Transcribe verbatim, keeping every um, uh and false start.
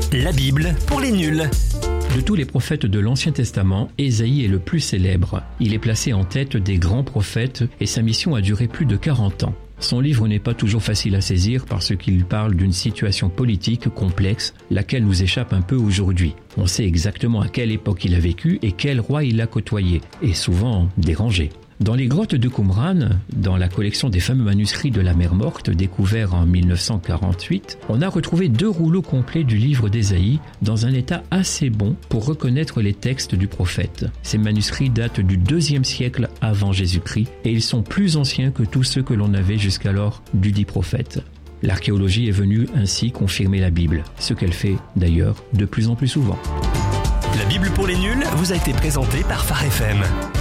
La Bible pour les nuls. De tous les prophètes de l'Ancien Testament, Ésaïe est le plus célèbre. Il est placé en tête des grands prophètes et sa mission a duré plus de quarante ans. Son livre n'est pas toujours facile à saisir parce qu'il parle d'une situation politique complexe, laquelle nous échappe un peu aujourd'hui. On sait exactement à quelle époque il a vécu et quel roi il a côtoyé, et souvent dérangé. Dans les grottes de Qumran, dans la collection des fameux manuscrits de la Mer Morte découverts en mille neuf cent quarante-huit, on a retrouvé deux rouleaux complets du livre d'Ésaïe dans un état assez bon pour reconnaître les textes du prophète. Ces manuscrits datent du deuxième siècle avant Jésus-Christ et ils sont plus anciens que tous ceux que l'on avait jusqu'alors du dit prophète. L'archéologie est venue ainsi confirmer la Bible, ce qu'elle fait d'ailleurs de plus en plus souvent. La Bible pour les nuls vous a été présentée par Phare F M.